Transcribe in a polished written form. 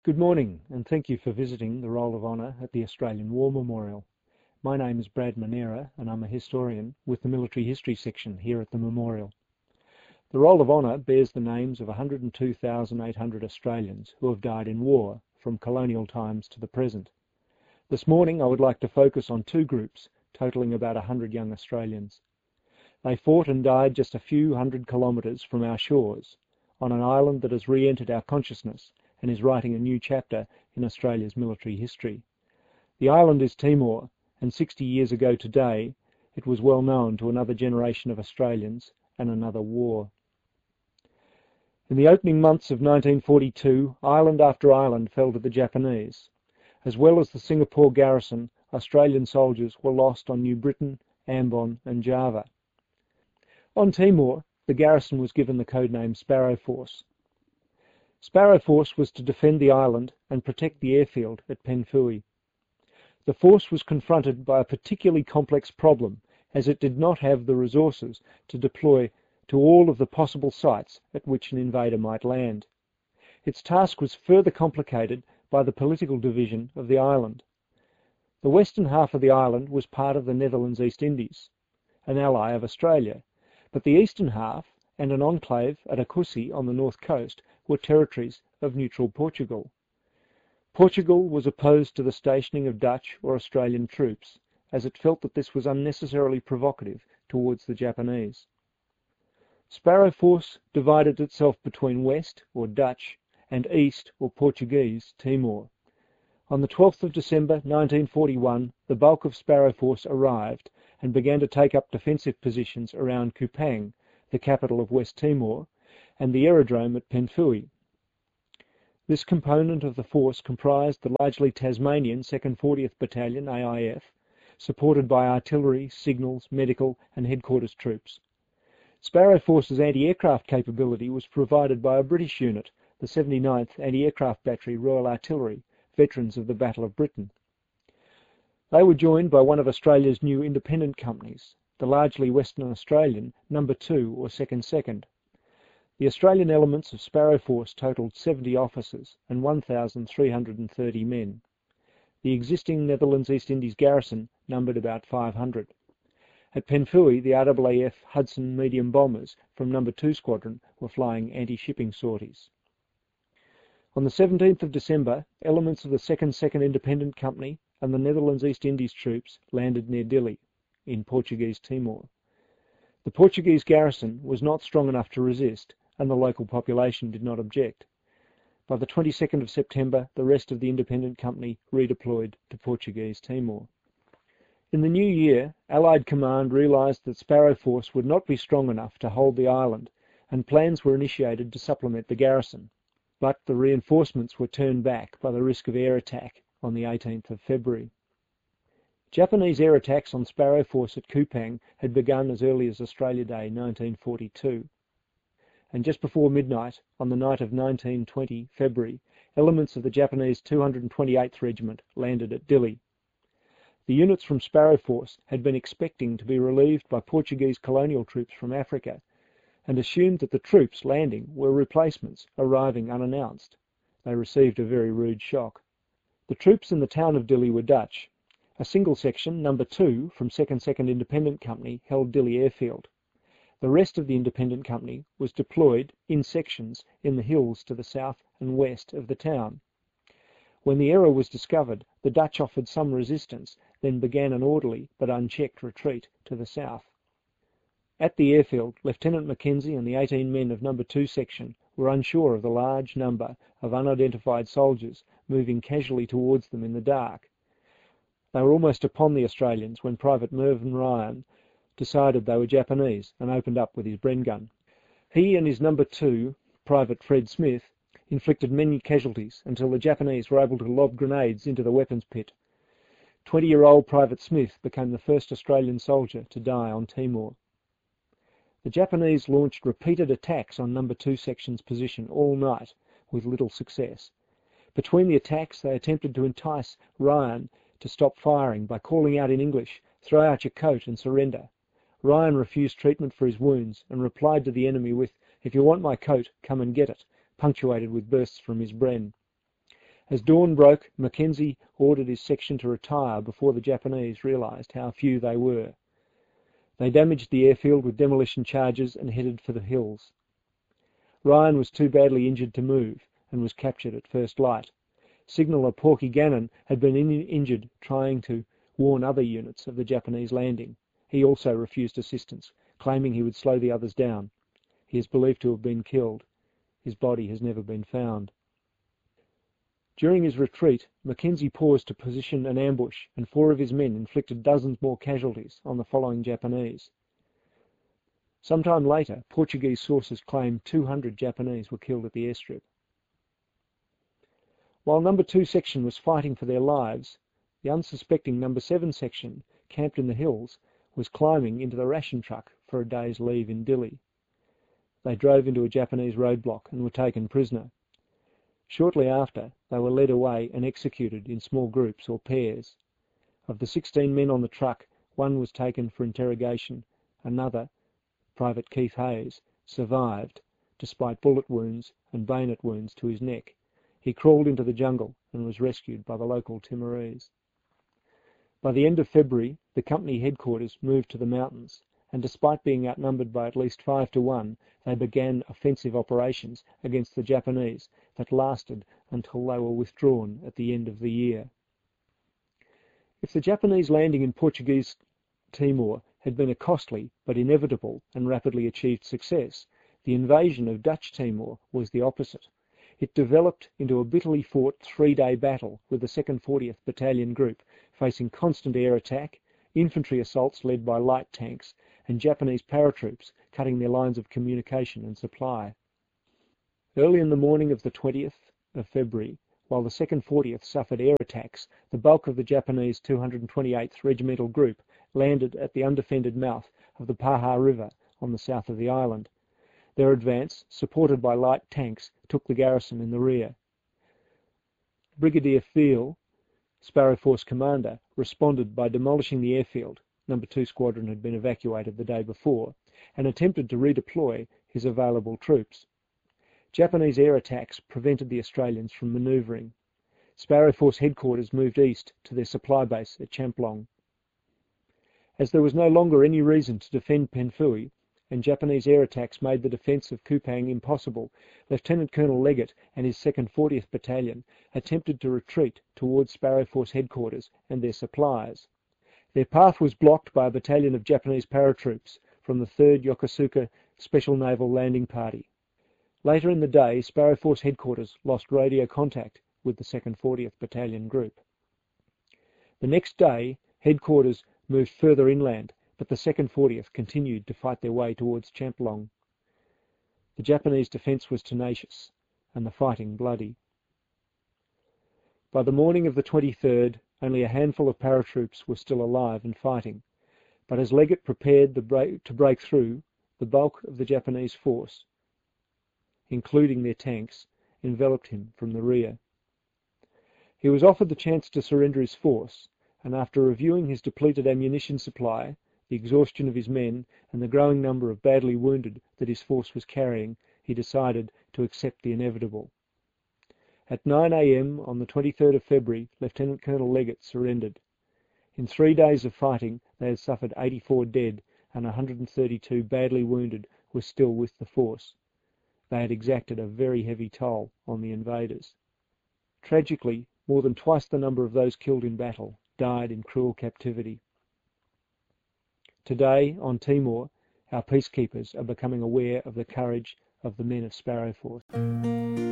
Good morning, and thank you for visiting the Roll of Honour at the Australian War Memorial. My name is Brad Manera, and I'm a historian with the Military History section here at the Memorial. The Roll of Honour bears the names of 102,800 Australians who have died in war, from colonial times to the present. This morning I would like to focus on two groups, totalling about 100 young Australians. They fought and died just a few hundred kilometres from our shores, on an island that has re-entered our consciousness and is writing a new chapter in Australia's military history. The island is Timor, and 60 years ago today, it was well known to another generation of Australians and another war. In the opening months of 1942, island after island fell to the Japanese. As well as the Singapore garrison, Australian soldiers were lost on New Britain, Ambon and Java. On Timor, the garrison was given the codename Sparrow Force. Sparrow Force was to defend the island and protect the airfield at Penfui. The force was confronted by a particularly complex problem, as it did not have the resources to deploy to all of the possible sites at which an invader might land. Its task was further complicated by the political division of the island. The western half of the island was part of the Netherlands East Indies, an ally of Australia, but the eastern half and an enclave at Akusi on the north coast were territories of neutral Portugal. Portugal was opposed to the stationing of Dutch or Australian troops, as it felt that this was unnecessarily provocative towards the Japanese. Sparrow Force divided itself between West, or Dutch, and East, or Portuguese, Timor. On the 12th of December 1941, the bulk of Sparrow Force arrived and began to take up defensive positions around Kupang, the capital of West Timor, and the aerodrome at Penfui. This component of the force comprised the largely Tasmanian 2nd 40th Battalion AIF, supported by artillery, signals, medical and headquarters troops. Sparrow Force's anti-aircraft capability was provided by a British unit, the 79th Anti-Aircraft Battery Royal Artillery, veterans of the Battle of Britain. They were joined by one of Australia's new independent companies, the largely Western Australian No. 2 or 2nd 2nd. The Australian elements of Sparrow Force totalled 70 officers and 1,330 men. The existing Netherlands East Indies garrison numbered about 500. At Penfui, the RAAF Hudson medium bombers from No. 2 Squadron were flying anti-shipping sorties. On the 17th of December, elements of the 2nd 2nd Independent Company and the Netherlands East Indies troops landed near Dili, in Portuguese Timor. The Portuguese garrison was not strong enough to resist, and the local population did not object. By the 22nd of September, the rest of the Independent Company redeployed to Portuguese Timor. In the new year, Allied Command realised that Sparrow Force would not be strong enough to hold the island, and plans were initiated to supplement the garrison. But the reinforcements were turned back by the risk of air attack on the 18th of February. Japanese air attacks on Sparrow Force at Kupang had begun as early as Australia Day 1942. And just before midnight, on the night of 19-20 February, elements of the Japanese 228th Regiment landed at Dili. The units from Sparrow Force had been expecting to be relieved by Portuguese colonial troops from Africa, and assumed that the troops landing were replacements arriving unannounced. They received a very rude shock. The troops in the town of Dili were Dutch. A single section, No. 2, from 2nd 2nd Independent Company held Dili Airfield. The rest of the Independent Company was deployed in sections in the hills to the south and west of the town. When the error was discovered, the Dutch offered some resistance, then began an orderly but unchecked retreat to the south. At the airfield, Lieutenant Mackenzie and the 18 men of No. 2 section were unsure of the large number of unidentified soldiers moving casually towards them in the dark. They were almost upon the Australians when Private Mervyn Ryan decided they were Japanese and opened up with his Bren gun. He and his No. 2, Private Fred Smith, inflicted many casualties until the Japanese were able to lob grenades into the weapons pit. 20-year-old Private Smith became the first Australian soldier to die on Timor. The Japanese launched repeated attacks on No. 2 section's position all night with little success. Between the attacks, they attempted to entice Ryan to stop firing by calling out in English, "Throw out your coat and surrender." Ryan refused treatment for his wounds and replied to the enemy with, "If you want my coat, come and get it," punctuated with bursts from his Bren. As dawn broke, Mackenzie ordered his section to retire before the Japanese realised how few they were. They damaged the airfield with demolition charges and headed for the hills. Ryan was too badly injured to move and was captured at first light. Signaller Porky Gannon had been injured trying to warn other units of the Japanese landing. He also refused assistance, claiming he would slow the others down. He is believed to have been killed. His body has never been found. During his retreat, Mackenzie paused to position an ambush, and 4 of his men inflicted dozens more casualties on the following Japanese. Sometime later, Portuguese sources claimed 200 Japanese were killed at the airstrip. While No. 2 section was fighting for their lives, the unsuspecting No. 7 section, camped in the hills, was climbing into the ration truck for a day's leave in Dili. They drove into a Japanese roadblock and were taken prisoner. Shortly after, they were led away and executed in small groups or pairs. Of the 16 men on the truck, 1 was taken for interrogation. Another, Private Keith Hayes, survived, despite bullet wounds and bayonet wounds to his neck. He crawled into the jungle and was rescued by the local Timorese. By the end of February, the company headquarters moved to the mountains, and despite being outnumbered by at least 5 to 1, they began offensive operations against the Japanese that lasted until they were withdrawn at the end of the year. If the Japanese landing in Portuguese Timor had been a costly but inevitable and rapidly achieved success, the invasion of Dutch Timor was the opposite. It developed into a bitterly fought 3-day battle with the 2nd 40th Battalion Group facing constant air attack, infantry assaults led by light tanks, and Japanese paratroops cutting their lines of communication and supply. Early in the morning of the 20th of February, while the 2nd 40th suffered air attacks, the bulk of the Japanese 228th Regimental Group landed at the undefended mouth of the Paha River on the south of the island. Their advance, supported by light tanks, took the garrison in the rear. Brigadier Thiel, Sparrow Force commander, responded by demolishing the airfield. No. 2 Squadron had been evacuated the day before, and attempted to redeploy his available troops. Japanese air attacks prevented the Australians from manoeuvring. Sparrow Force headquarters moved east to their supply base at Champlong. As there was no longer any reason to defend Penfui, and Japanese air attacks made the defence of Kupang impossible, Lieutenant Colonel Leggett and his 2nd 40th Battalion attempted to retreat towards Sparrow Force headquarters and their supplies. Their path was blocked by a battalion of Japanese paratroops from the 3rd Yokosuka Special Naval Landing Party. Later in the day, Sparrow Force headquarters lost radio contact with the 2nd 40th Battalion Group. The next day, headquarters moved further inland, but the 2nd 40th continued to fight their way towards Champlong. The Japanese defence was tenacious, and the fighting bloody. By the morning of the 23rd, only a handful of paratroops were still alive and fighting, but as Leggett prepared to break through, the bulk of the Japanese force, including their tanks, enveloped him from the rear. He was offered the chance to surrender his force, and after reviewing his depleted ammunition supply, the exhaustion of his men, and the growing number of badly wounded that his force was carrying, he decided to accept the inevitable. At 9 a.m. on the 23rd of February, Lieutenant Colonel Leggett surrendered. In 3 days of fighting, they had suffered 84 dead, and 132 badly wounded were still with the force. They had exacted a very heavy toll on the invaders. Tragically, more than twice the number of those killed in battle died in cruel captivity. Today, on Timor, our peacekeepers are becoming aware of the courage of the men of Sparrow Force.